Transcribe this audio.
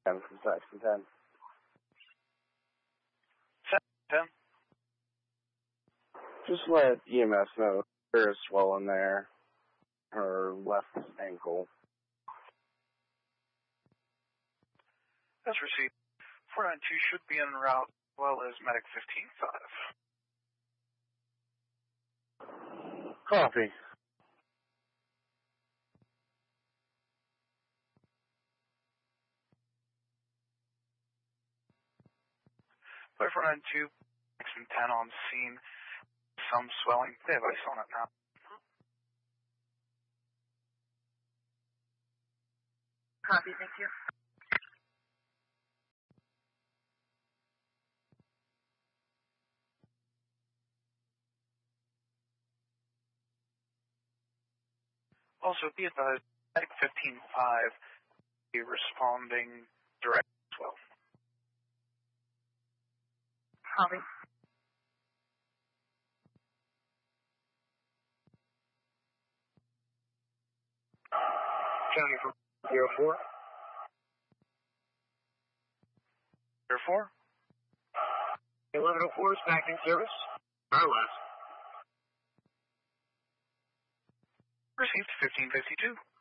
10 from section 10. 10. Just let EMS know there is swelling there. Her left ankle. That's received. 492 should be en route, as well as Medic 15-5. Copy. By 492, Section 10 on scene. Some swelling. They have ice on it now. Copy, thank you. Also, be advised, Medic 15-5 be responding direct as well. Copy. County from 04. 04? 1104 is back in service. Our last. Received 1552.